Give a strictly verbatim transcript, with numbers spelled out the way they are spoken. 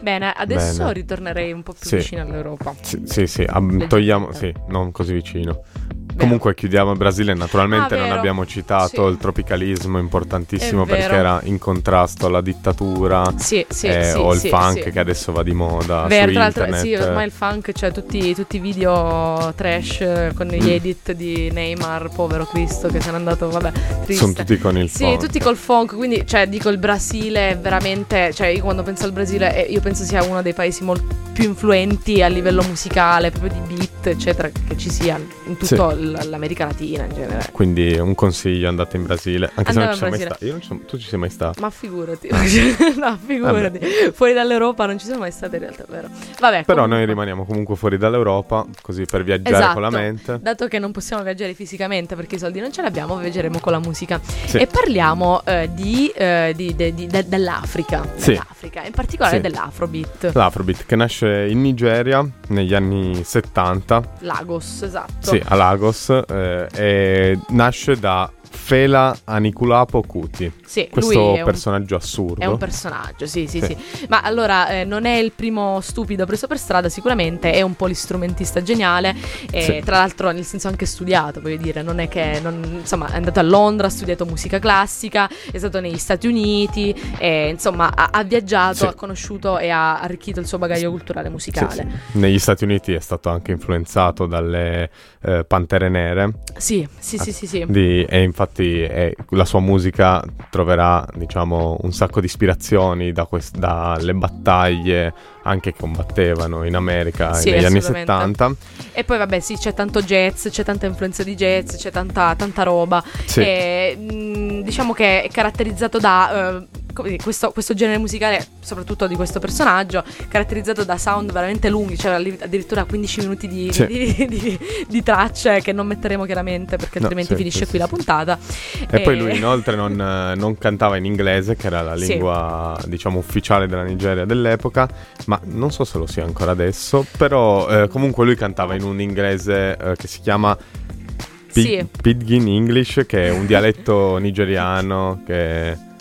Bene, adesso Bene. ritornerei un po' più Sì. vicino all'Europa. Sì, sì, sì, ab- togliamo, sì, non così vicino. Comunque chiudiamo il Brasile, naturalmente Ah, non vero. abbiamo citato Sì. il tropicalismo importantissimo, È vero. perché era in contrasto alla dittatura, Sì, sì, eh, sì, o il sì, funk sì. che adesso va di moda Vero, su tra l'altro, internet. sì, ormai il funk, cioè tutti, tutti i video trash eh, con gli Mm. edit di Neymar, povero Cristo, che se n'è andato, vabbè, triste. Sono tutti con il Sì, funk. tutti col funk, quindi, cioè, dico, il Brasile è veramente, cioè, io quando penso al Brasile, eh, io penso sia uno dei paesi molto più influenti a livello musicale, proprio di beat, eccetera, che ci sia in tutta l'America Latina in genere. Quindi un consiglio, andate in Brasile, anche Andiamo se non in ci sono mai Brasile. stato. Io non ci sono- tu ci sei mai stato? Ma figurati, no, figurati, fuori dall'Europa non ci sono mai state in realtà, vero? Vabbè, Però comunque. noi rimaniamo comunque fuori dall'Europa, così per viaggiare Esatto. con la mente. Dato che non possiamo viaggiare fisicamente perché i soldi non ce li abbiamo, viaggeremo con la musica. Sì. E parliamo eh, di, eh, di- de- di- de- dell'Africa, Sì. dell'Africa, in particolare Sì. dell'Afrobeat. L'Afrobeat che nasce in Nigeria negli anni settanta, Lagos, esatto. sì, a Lagos, eh, e nasce da Fela Anikulapo Kuti, Sì, questo lui è un, personaggio assurdo. è un personaggio, sì, sì, Sì. sì. Ma allora, eh, non è il primo stupido preso per strada, sicuramente è un polistrumentista geniale, e Sì. tra l'altro nel senso anche studiato, voglio dire, non è che, non- insomma, è andato a Londra, ha studiato musica classica, è stato negli Stati Uniti, e, insomma, ha, ha viaggiato, Sì. ha conosciuto e ha arricchito il suo bagaglio culturale Sì, musicale. sì. Negli Stati Uniti è stato anche influenzato dalle eh, Pantere Nere, Sì, sì, sì, sì, sì. di- e infatti eh, la sua musica troverà, diciamo, un sacco di ispirazioni da quest- dalle battaglie anche che combattevano in America Sì, negli anni assolutamente. settanta. E poi vabbè, sì, c'è tanto jazz, c'è tanta influenza di jazz, c'è tanta, tanta roba. Sì. E, mh, diciamo che è caratterizzato da eh, come dire, questo, questo genere musicale, soprattutto di questo personaggio, caratterizzato da sound veramente lunghi, cioè alli- addirittura quindici minuti di, Sì. di, di- di tracce che non metteremo chiaramente perché No, altrimenti sì, finisce sì, qui sì, la sì. puntata. E poi lui inoltre non, eh, non cantava in inglese, che era la Sì. lingua, diciamo, ufficiale della Nigeria dell'epoca, ma non so se lo sia ancora adesso, però eh, comunque lui cantava in un inglese eh, che si chiama Pi- Sì. Pidgin English, che è un dialetto nigeriano che